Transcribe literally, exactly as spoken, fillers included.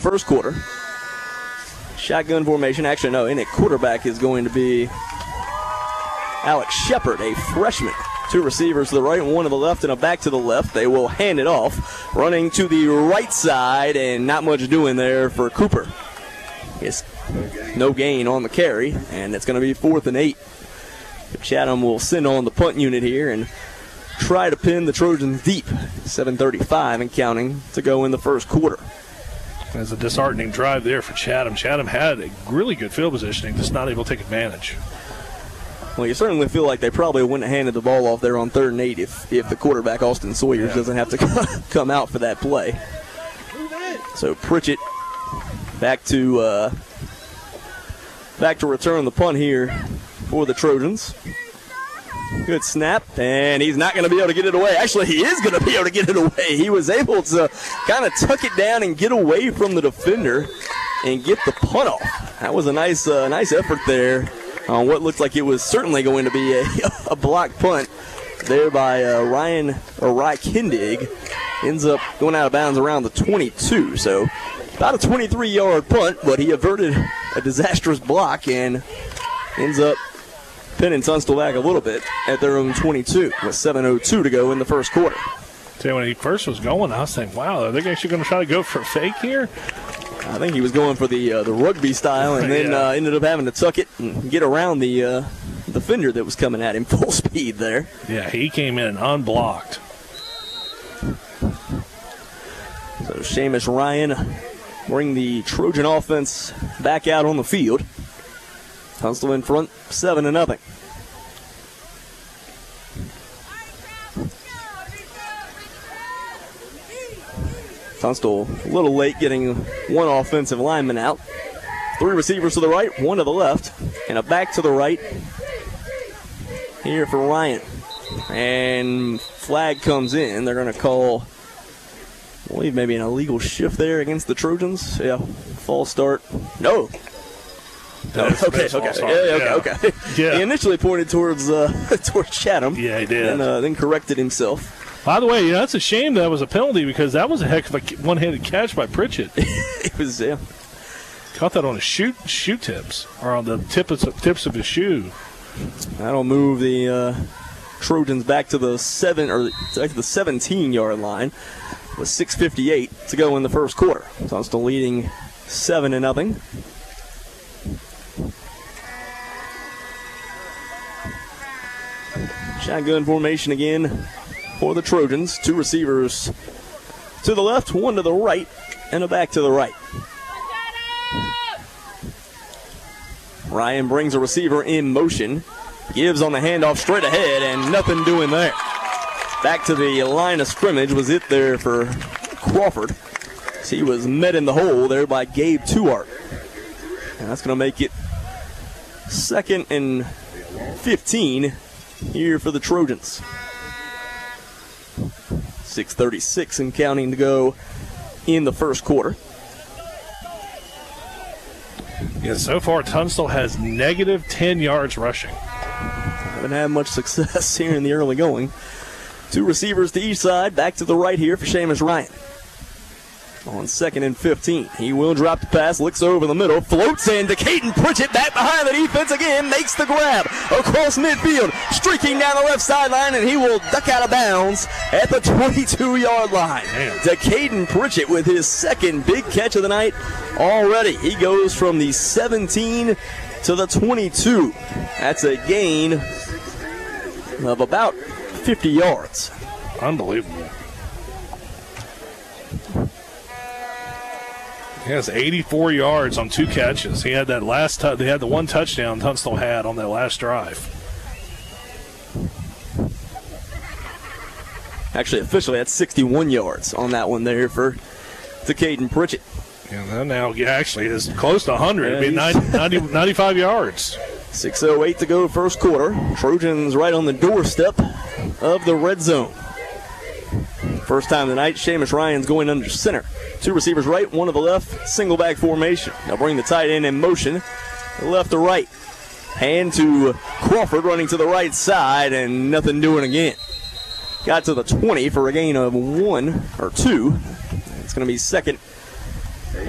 first quarter. Shotgun formation. Actually, no, in at quarterback is going to be Alex Shepard, a freshman. Two receivers to the right, one to the left, and a back to the left. They will hand it off. Running to the right side, and not much doing there for Cooper. It's no gain on the carry, and it's going to be fourth and eight. Chatham will send on the punt unit here and try to pin the Trojans deep. seven thirty-five and counting to go in the first quarter. There's a disheartening drive there for Chatham. Chatham had a really good field positioning, just not able to take advantage. Well, you certainly feel like they probably wouldn't have handed the ball off there on third and eight if, if the quarterback, Austin Sawyers, yeah. doesn't have to come out for that play. So Pritchett back to uh, back to return the punt here for the Trojans. Good snap, and he's not going to be able to get it away. Actually, he is going to be able to get it away. He was able to kind of tuck it down and get away from the defender and get the punt off. That was a nice uh, nice effort there on what looked like it was certainly going to be a, a block punt there by uh, Ryan or Rye Kindig. Ends up going out of bounds around the twenty-two. So about a twenty-three-yard punt, but he averted a disastrous block and ends up pinning Tunstall back a little bit at their own twenty-two with seven oh two to go in the first quarter. See, when he first was going, I was thinking, wow, are they actually going to try to go for a fake here? I think he was going for the uh, the rugby style, and then yeah. uh, ended up having to tuck it and get around the uh, defender that was coming at him full speed there. Yeah, he came in unblocked. So Seamus Ryan bring the Trojan offense back out on the field. Tunstall in front, seven to nothing. Tunstall a little late getting one offensive lineman out. Three receivers to the right, one to the left, and a back to the right here for Ryan. And flag comes in. They're going to call, I believe, maybe an illegal shift there against the Trojans. Yeah, false start. No. No, okay, okay, yeah, okay, yeah. okay. Yeah. He initially pointed towards uh, towards Chatham. Yeah, he did. And uh, then corrected himself. By the way, yeah, that's a shame that was a penalty because that was a heck of a one-handed catch by Pritchett. It was, yeah. Caught that on his shoe, shoe tips, or on the tips of, tips of his shoe. That'll move the uh, Trojans back to the seven or back to the seventeen-yard line with six fifty-eight to go in the first quarter. Tunstall leading seven to nothing. Shotgun formation again for the Trojans. Two receivers to the left, one to the right, and a back to the right. Ryan brings a receiver in motion. Gives on the handoff straight ahead, and nothing doing there. Back to the line of scrimmage was it there for Crawford. He was met in the hole there by Gabe Tuart. And that's going to make it second and fifteen here for the Trojans. six thirty-six and counting to go in the first quarter. Yeah, so far Tunstall has negative ten yards rushing. Haven't had much success here in the early going. Two receivers to each side. Back to the right here for Seamus Ryan. On second and fifteen. He will drop the pass, looks over the middle, floats in to Caden Pritchett, back behind the defense again, makes the grab across midfield, streaking down the left sideline, and he will duck out of bounds at the twenty-two-yard line. Damn. To Caden Pritchett with his second big catch of the night already. He goes from the seventeen to the twenty-two. That's a gain of about fifty yards. Unbelievable. He has eighty-four yards on two catches. He had that last tu- they had the one touchdown Tunstall had on that last drive. Actually, officially, that's sixty-one yards on that one there for to Caden Pritchett. Yeah, now yeah, actually is close to one hundred. Yeah, It'd be ninety, ninety, ninety-five yards. six oh eight to go first quarter. Trojans right on the doorstep of the red zone. First time tonight, Seamus Ryan's going under center. Two receivers right, one to the left, single back formation. They'll bring the tight end in motion, left to right. Hand to Crawford running to the right side, and nothing doing again. Got to the twenty for a gain of one or two. It's going to be second